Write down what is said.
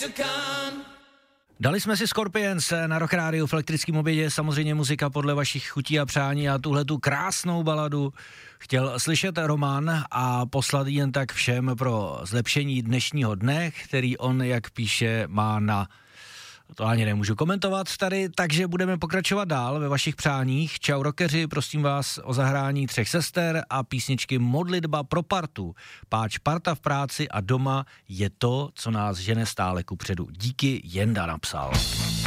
Dali jsme si Scorpions na Rock Rádiu v elektrickém obědě, samozřejmě muzika podle vašich chutí a přání a tuhletu krásnou baladu chtěl slyšet Roman a poslat jen tak všem pro zlepšení dnešního dne, který on, jak píše, má na... To ani nemůžu komentovat tady, takže budeme pokračovat dál ve vašich přáních. Čau rockeři, prosím vás o zahrání Třech sester a písničky Modlitba pro partu. Páč parta v práci a doma je to, co nás žene stále kupředu. Díky, Jenda napsal.